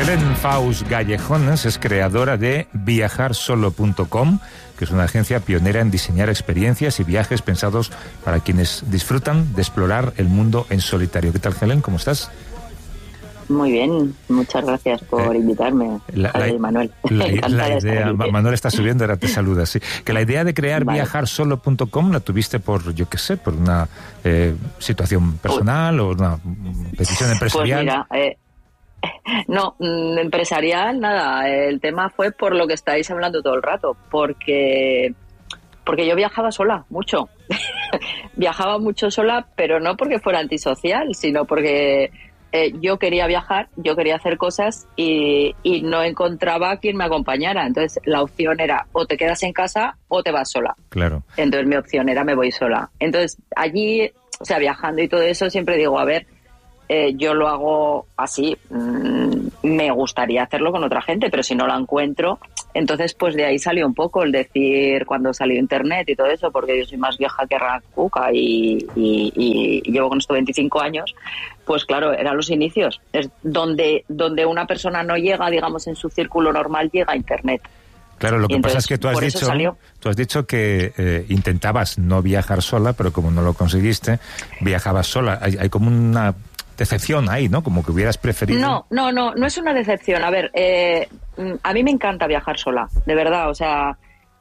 Helen Faust Gallejones es creadora de viajarsolo.com, que es una agencia pionera en diseñar experiencias y viajes pensados para quienes disfrutan de explorar el mundo en solitario. ¿Qué tal, Helen? ¿Cómo estás? Muy bien, muchas gracias por invitarme, Manuel. La idea, Manuel está subiendo, ahora te saluda, sí. Que la idea de crear viajarsolo.com la tuviste por, yo qué sé, por una situación personal o una decisión empresarial. Pues mira, no, empresarial, nada. El tema fue por lo que estáis hablando todo el rato, porque yo viajaba sola, mucho. Viajaba mucho sola, pero no porque fuera antisocial, sino porque yo quería viajar, yo quería hacer cosas y no encontraba quien me acompañara. Entonces la opción era o te quedas en casa o te vas sola. Claro. Entonces mi opción era me voy sola. Entonces allí, o sea, viajando y todo eso, siempre digo, a ver, yo lo hago así, me gustaría hacerlo con otra gente, pero si no la encuentro, entonces pues de ahí salió un poco el decir cuando salió internet y todo eso, porque yo soy más vieja que Racuca y llevo con esto 25 años, pues claro, eran los inicios, es donde una persona no llega, digamos, en su círculo normal, llega a internet. Claro, lo que pasa es que tú has dicho que intentabas no viajar sola, pero como no lo conseguiste, viajabas sola. Hay como una decepción ahí, ¿no? Como que hubieras preferido. No es una decepción. A ver, a mí me encanta viajar sola, de verdad, o sea,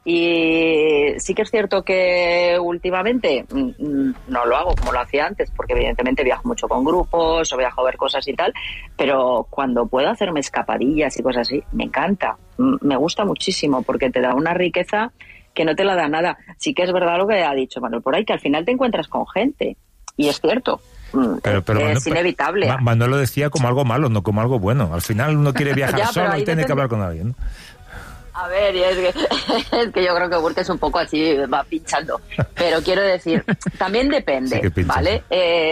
y sí que es cierto que últimamente no lo hago como lo hacía antes, porque evidentemente viajo mucho con grupos o viajo a ver cosas y tal, pero cuando puedo hacerme escapadillas y cosas así, me encanta, me gusta muchísimo, porque te da una riqueza que no te la da nada. Sí que es verdad lo que ha dicho Manuel por ahí, que al final te encuentras con gente, y es cierto. Pero es inevitable. Manuel lo decía como algo malo, no como algo bueno. Al final uno quiere viajar solo y tiene que hablar con alguien, ¿no? A ver, es que yo creo que Burke es un poco así, va pinchando. Pero quiero decir, también depende, sí, ¿vale?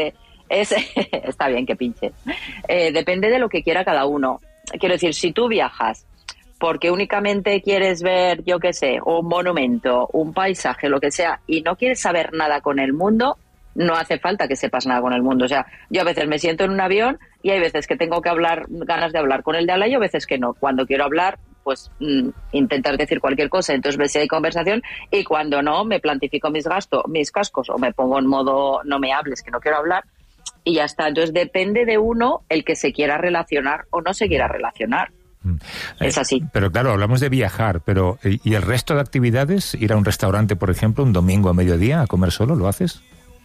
Está bien que pinche. Depende de lo que quiera cada uno. Quiero decir, si tú viajas porque únicamente quieres ver, yo qué sé, un monumento, un paisaje, lo que sea, y no quieres saber nada con el mundo, no hace falta que sepas nada con el mundo. O sea, yo a veces me siento en un avión y hay veces que tengo que ganas de hablar con el de al lado y a veces que no. Cuando quiero hablar, pues intentas decir cualquier cosa, entonces ves si hay conversación, y cuando no, me plantifico mis cascos o me pongo en modo no me hables, que no quiero hablar, y ya está. Entonces depende de uno el que se quiera relacionar o no se quiera relacionar. Es así. Pero claro, hablamos de viajar, pero ¿y el resto de actividades? ¿Ir a un restaurante, por ejemplo, un domingo a mediodía a comer solo? ¿Lo haces?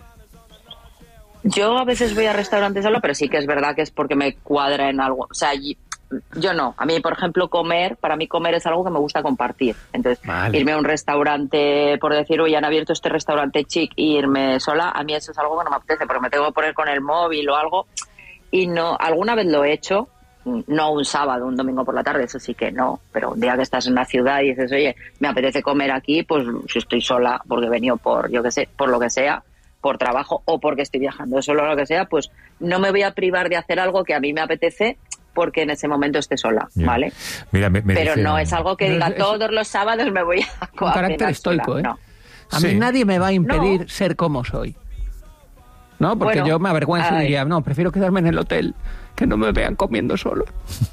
Yo a veces voy a restaurantes solo, pero sí que es verdad que es porque me cuadra en algo. O sea, yo no. A mí, por ejemplo, para mí comer es algo que me gusta compartir. Entonces, irme a un restaurante, por decir, hoy han abierto este restaurante chic, e irme sola, a mí eso es algo que no me apetece, porque me tengo que poner con el móvil o algo. Y no, alguna vez lo he hecho, no un sábado, un domingo por la tarde, eso sí que no. Pero un día que estás en una ciudad y dices, oye, me apetece comer aquí, pues si estoy sola, porque he venido por, yo qué sé, por lo que sea, por trabajo o porque estoy viajando solo o lo que sea, pues no me voy a privar de hacer algo que a mí me apetece porque en ese momento esté sola, ¿vale? Mira, pero no es algo que diga todos los sábados me voy a un carácter estoico, sola. No. A mí nadie me va a impedir ser como soy. ¿No? Porque yo me avergüenzo y diría, no, prefiero quedarme en el hotel, que no me vean comiendo solo.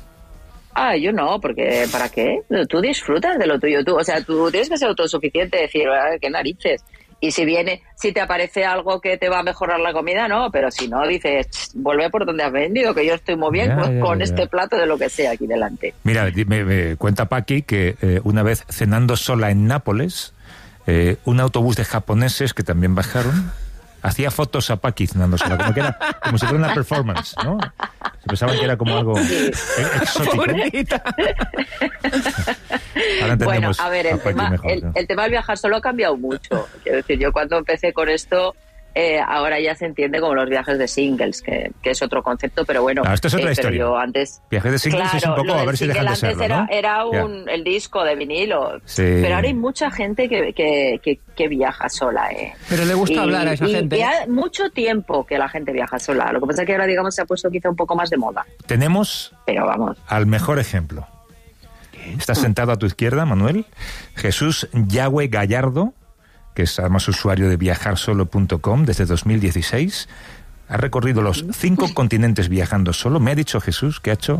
Yo no, porque ¿para qué? Tú disfrutas de lo tuyo, tú tienes que ser autosuficiente, decir, qué narices. Y si te aparece algo que te va a mejorar la comida, no, pero si no, dices, vuelve por donde has venido, que yo estoy muy bien con este plato de lo que sea aquí delante. Mira, me cuenta Paqui que una vez cenando sola en Nápoles, un autobús de japoneses que también bajaron, hacía fotos a Paqui cenando sola, como si fuera una performance, ¿no? Se pensaban que era como algo exótico. Bueno, a ver, el tema del viajar solo ha cambiado mucho. Quiero decir, yo cuando empecé con esto, ahora ya se entiende como los viajes de singles, que es otro concepto, pero bueno. Esto es otra historia. Yo antes, viajes de singles es un poco a ver si dejan de serlo, ¿no? Era el disco de vinilo, sí. Pero ahora hay mucha gente que viaja sola, Pero le gusta hablar a esa gente. Y hace mucho tiempo que la gente viaja sola. Lo que pasa es que ahora, digamos, se ha puesto quizá un poco más de moda. Tenemos al mejor ejemplo. Está sentado a tu izquierda, Manuel, Jesús Yagüe Gallardo, que es además usuario de viajarsolo.com desde 2016. Ha recorrido los 5 continentes viajando solo. Me ha dicho Jesús que ha hecho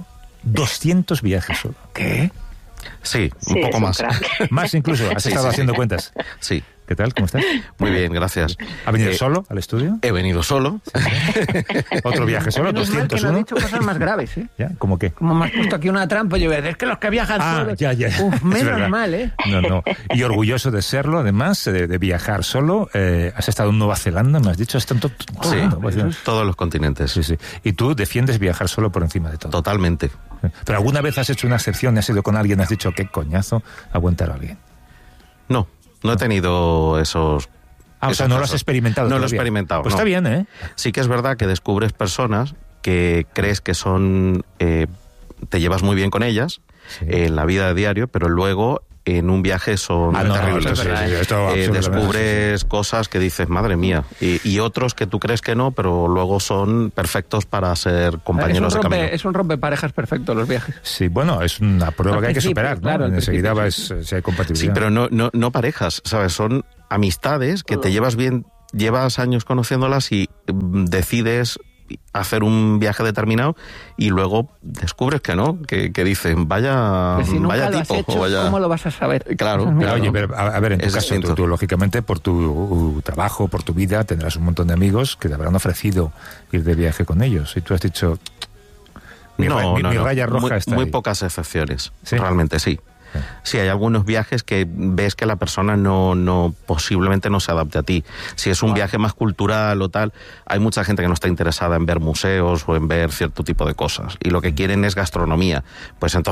200 viajes solo. ¿Qué? Sí, un poco más. Más incluso, has estado haciendo cuentas. Sí. ¿Qué tal? ¿Cómo estás? Muy bien, gracias. ¿Ha venido solo al estudio? He venido solo. Otro viaje solo, 201. Que no he dicho cosas más graves, ¿eh? ¿Ya? ¿Cómo qué? Como me has puesto aquí una trampa, yo voy a decir, es que los que viajan solos... Ya. Uf, menos mal, ¿eh? No. Y orgulloso de serlo, además, de viajar solo. Has estado en Nueva Zelanda, me has dicho, has estado todos los continentes. Sí. Y tú defiendes viajar solo por encima de todo. Totalmente. ¿Pero alguna vez has hecho una excepción, has ido con alguien, has dicho, qué coñazo aguantar a alguien? No he tenido esos... O sea, no lo has experimentado. No lo he experimentado. Pues no. Está bien, ¿eh? Sí que es verdad que descubres personas que crees que son... te llevas muy bien con ellas en la vida de diario, pero luego en un viaje son terribles. Descubres cosas que dices, madre mía, y otros que tú crees que no, pero luego son perfectos para ser compañeros de camino. Es un rompeparejas perfecto los viajes. Sí, bueno, es una prueba que hay que superar, ¿no? Claro, enseguida si hay compatibilidad. Sí, pero no parejas, ¿sabes? Son amistades que te llevas bien, llevas años conociéndolas y decides hacer un viaje determinado y luego descubres que no, que dicen, vaya, si nunca vaya lo tipo, has hecho, vaya... ¿cómo lo vas a saber? Claro. Oye, pero, a ver, en tu caso, tú lógicamente por tu trabajo, por tu vida, tendrás un montón de amigos que te habrán ofrecido ir de viaje con ellos. Y tú has dicho, mi raya roja está muy ahí. Pocas excepciones, ¿Sí? Realmente sí. Sí, hay algunos viajes que ves que la persona no posiblemente no se adapte a ti. Si es un viaje más cultural o tal, hay mucha gente que no está interesada en ver museos o en ver cierto tipo de cosas y lo que quieren es gastronomía. Pues entonces